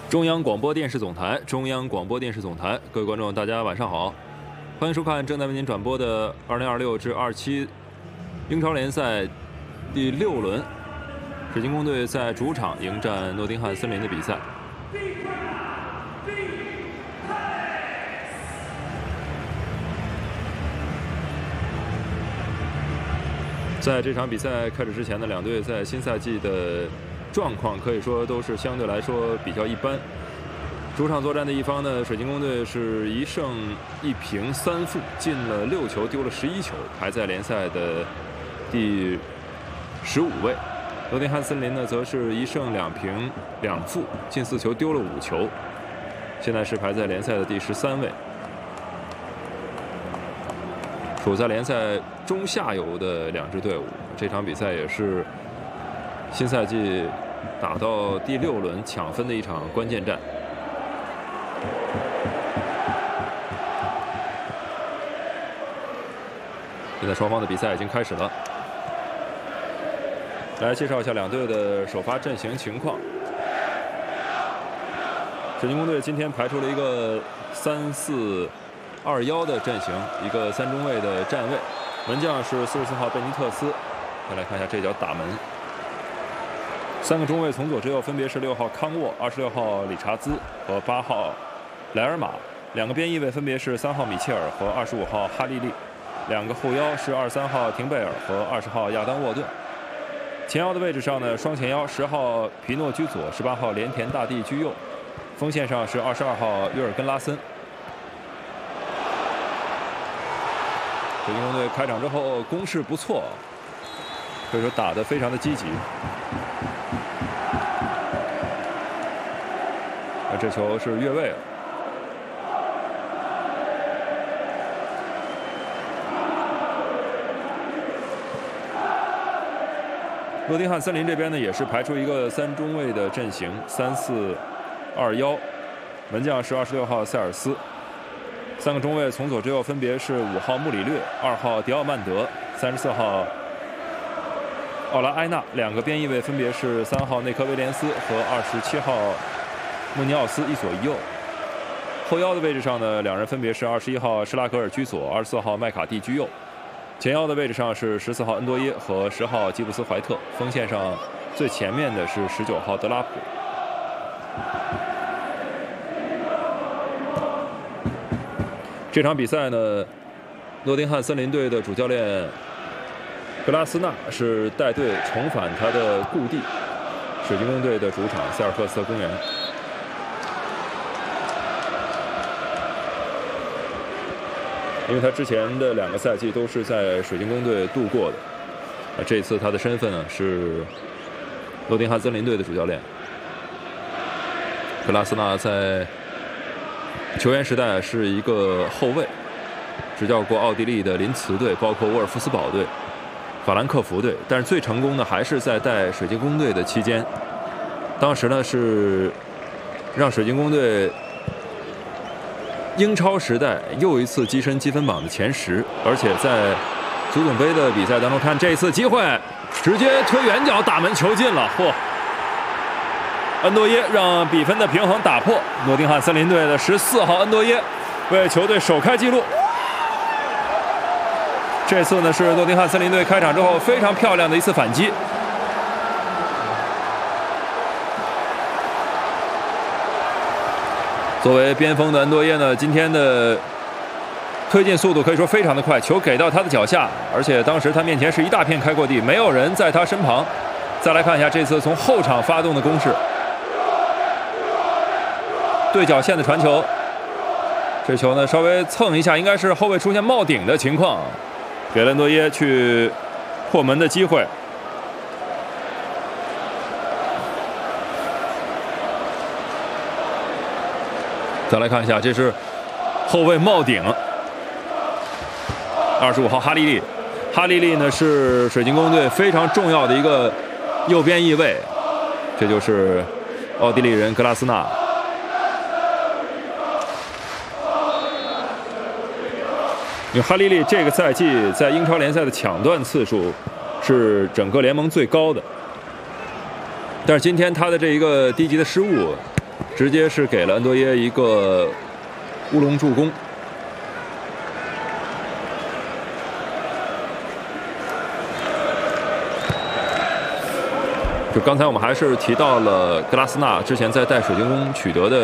中央广播电视总台，中央广播电视总台，各位观众，大家晚上好，欢迎收看正在为您转播的2026至27英超联赛第6轮，水晶宫队在主场迎战诺丁汉森林的比赛。在这场比赛开始之前呢，两队在新赛季的状况可以说都是相对来说比较一般。主场作战的一方呢，水晶宫队是1胜1平3负，进了6球，丢了11球，排在联赛的第15位。诺丁汉森林呢，则是1胜2平2负，进4球，丢了5球，现在是排在联赛的第13位。处在联赛中下游的两支队伍，这场比赛也是新赛季打到第6轮抢分的一场关键战。现在双方的比赛已经开始了，来介绍一下两队的首发阵型情况。水晶宫队今天排出了一个3-4-2-1的阵型，一个3中卫的站位，门将是44号贝尼特斯。再来看一下这脚打门。3个中卫从左至右分别是6号康沃、26号理查兹和8号莱尔马。2个边翼位分别是3号米切尔和25号哈利利。2个后腰是23号廷贝尔和20号亚当沃顿。前腰的位置上呢，双前腰10号皮诺居左，18号连田大地居右。锋线上是22号约尔根拉森。水晶宫队开场之后攻势不错，可以说打得非常的积极。这球是越位了。诺丁汉森林这边呢，也是排出一个3中卫的阵型，3-4-2-1，门将是26号塞尔斯。3个中卫从左至右分别是5号穆里略、2号迪奥曼德、34号奥拉埃纳。2个边翼位分别是3号内科威廉斯和27号穆尼奥斯，一左一右。后腰的位置上呢，2人分别是21号施拉格尔居左，24号麦卡蒂居右。前腰的位置上是14号恩多耶和10号吉布斯怀特。锋线上最前面的是19号德拉普。这场比赛呢，诺丁汉森林队的主教练格拉斯纳是带队重返他的故地水晶宫队的主场塞尔克斯特公园。因为他之前的2个赛季都是在水晶宫队度过的，这一次他的身份呢是诺丁汉森林队的主教练。格拉斯纳在球员时代是一个后卫，执教过奥地利的林茨队，包括沃尔夫斯堡队、法兰克福队，但是最成功的还是在带水晶宫队的期间。当时呢是让水晶宫队英超时代又一次跻身积分榜的前10，而且在足总杯的比赛当中，看这次机会直接推远角打门球进了，嚯！恩多耶让比分的平衡打破，诺丁汉森林队的14号恩多耶为球队首开纪录。这次呢是诺丁汉森林队开场之后非常漂亮的一次反击。作为边锋的恩多耶呢，今天的推进速度可以说非常的快，球给到他的脚下，而且当时他面前是一大片开阔地，没有人在他身旁。再来看一下这次从后场发动的攻势，对角线的传球，这球呢稍微蹭一下，应该是后卫出现冒顶的情况，给了恩多耶去破门的机会。再来看一下，这是后卫冒顶，25号哈利利。哈利利呢是水晶宫队非常重要的一个右边翼位，这就是奥地利人格拉斯纳。因为哈利利这个赛季在英超联赛的抢断次数是整个联盟最高的，但是今天他的这一个低级的失误直接是给了恩多耶一个乌龙助攻。就刚才我们还是提到了格拉斯纳之前在带水晶宫取得的